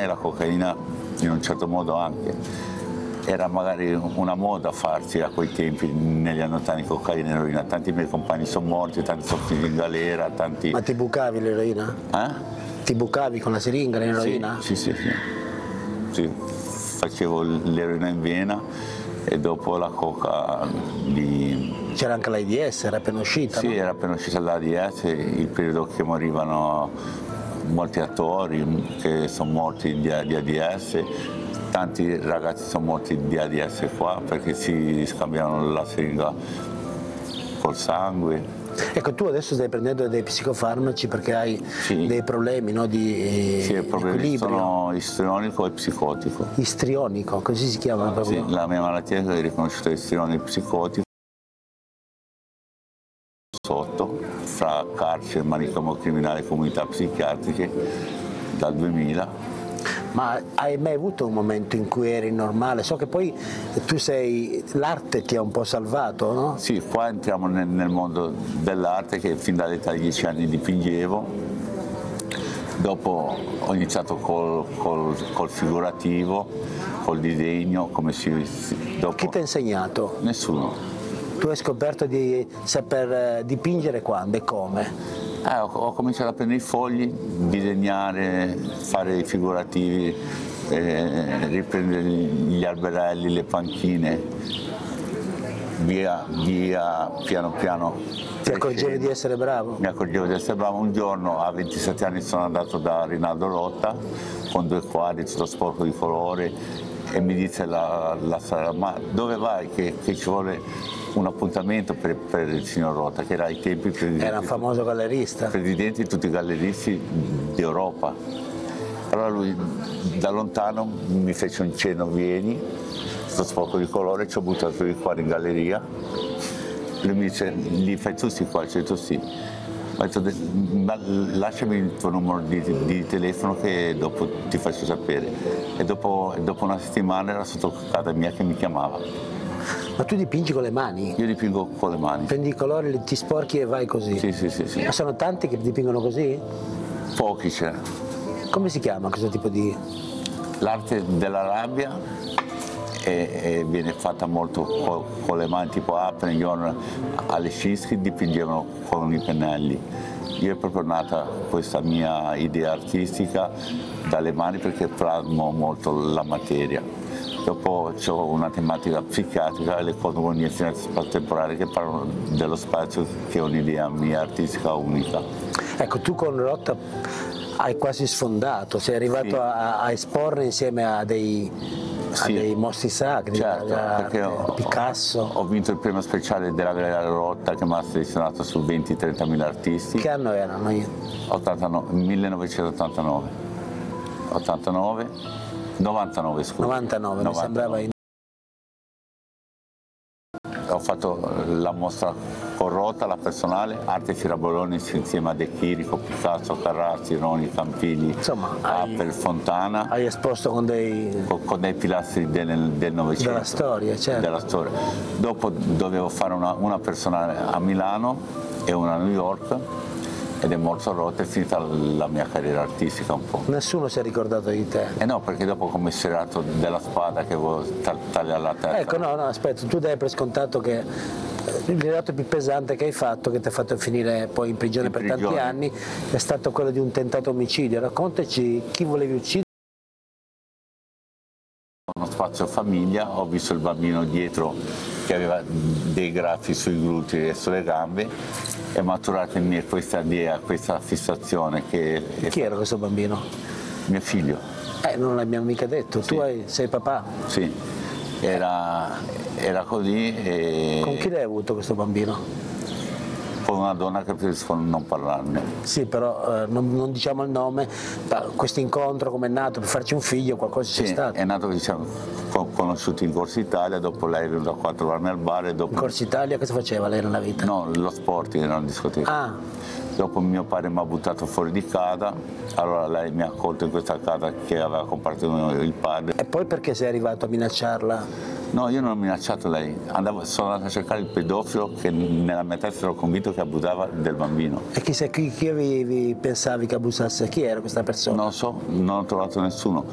e la cocaina in un certo modo anche. Era magari una moda farsi a quei tempi, negli anni 80, cocaina e eroina. Tanti miei compagni sono morti, tanti sono finiti in galera, tanti... Ma ti bucavi l'eroina? Ti bucavi con la siringa l'eroina? Sì. Facevo l'eroina in vena e dopo la coca di... C'era anche l'AIDS, era appena uscita? Sì, no? era appena uscita l'AIDS, il periodo che morivano molti attori che sono morti di AIDS. Tanti ragazzi sono morti di AIDS qua perché si scambiavano la siringa col sangue. Ecco, tu adesso stai prendendo dei psicofarmaci perché hai dei problemi, no, di Sì, i problemi equilibrio. sono istrionico e psicotico. Istrionico, così si chiama proprio? Sì, la mia malattia è riconosciuta istrionico psicotico sotto, fra carcere, manicomio criminale e comunità psichiatriche dal 2000. Ma hai mai avuto un momento in cui eri normale? So che poi l'arte ti ha un po' salvato, no? Sì, qua entriamo nel mondo dell'arte che fin dall'età di 10 anni dipingevo, dopo ho iniziato col figurativo, col disegno, dopo... Chi ti ha insegnato? Nessuno. Tu hai scoperto di saper dipingere quando e come? Ho cominciato a prendere i fogli, disegnare, fare i figurativi, riprendere gli alberelli, le panchine, via piano piano. Ti accorgevi di essere bravo? Mi accorgevo di essere bravo. Un giorno a 27 anni sono andato da Rinaldo Rotta con 2 quadri tutto sporco di colore e mi disse la sorella: ma dove vai che ci vuole un appuntamento per il signor Rotta, che era ai tempi Era un famoso gallerista. presidente di tutti i galleristi d'Europa. Allora lui da lontano mi fece un cenno: vieni, sto sporco di colore, ci ho buttato i quadri in galleria. Lui mi dice: li fai tu sti qua? Ho detto sì. Ho detto: lasciami il tuo numero di telefono che dopo ti faccio sapere. E dopo una settimana era sotto casa mia che mi chiamava. Ma tu dipingi con le mani? Io dipingo con le mani. Prendi i colori, ti sporchi e vai così? Sì. Ma sono tanti che dipingono così? Pochi c'è. Come si chiama questo tipo di... L'arte della rabbia e viene fatta molto con le mani, tipo Appian, alle Scischi dipingevano con i pennelli. Io è proprio nata questa mia idea artistica dalle mani perché plasmo molto la materia. Dopo ho una tematica psichiatrica e le cosmogonie spazio-temporali che parlano dello spazio, che è un'idea mia artistica unica. Ecco, tu con Rotta hai quasi sfondato, sei arrivato a esporre insieme a dei mostri sacri, certo, perché Picasso. Ho vinto il premio speciale della Galleria Rotta che mi ha selezionato su 20-30 mila artisti. Che anno erano? 1989. 99, scusa. 99, mi sembrava. Ho fatto la mostra con Rotta, la personale, Arte Firaboloni insieme a De Chirico, Picasso, Carracci, Roni, Campigli, Insomma, Appel, Fontana. Hai esposto con dei pilastri del Novecento. Della storia, certo. Della storia. Dopo dovevo fare una personale a Milano e una a New York. Ed è morto Rotta, è finita la mia carriera artistica un po'. Nessuno si è ricordato di te? No, perché dopo ho commissariato della spada che avevo tagliato la testa. Ecco, no, aspetta, tu dai per scontato che il reato più pesante che hai fatto, che ti ha fatto finire poi in prigione per tanti anni, è stato quello di un tentato omicidio. Raccontaci chi volevi uccidere. Uno spazio famiglia, ho visto il bambino dietro che aveva dei graffi sui glutei e sulle gambe. È maturata in me questa idea, questa fissazione che... Chi era questo bambino? Mio figlio. Non l'abbiamo mica detto, sì. Tu sei papà? Sì, era così e... Con chi l'hai avuto questo bambino? Con una donna che preferisco non parlarne. Sì, però non diciamo il nome, questo incontro come è nato per farci un figlio, qualcosa c'è stato? È nato che ci siamo conosciuti in Corso Italia, dopo lei è venuta qua a trovarmi al bar e dopo... In Corso Italia cosa faceva lei nella vita? No, lo sport, era una discoteca. Dopo mio padre mi ha buttato fuori di casa, allora lei mi ha accolto in questa casa che aveva comprato il padre. E poi perché sei arrivato a minacciarla? No, io non ho minacciato lei, sono andato a cercare il pedofilo che nella mia testa ero convinto che abusava del bambino. E chi pensavi che abusasse? Chi era questa persona? Non so, non ho trovato nessuno.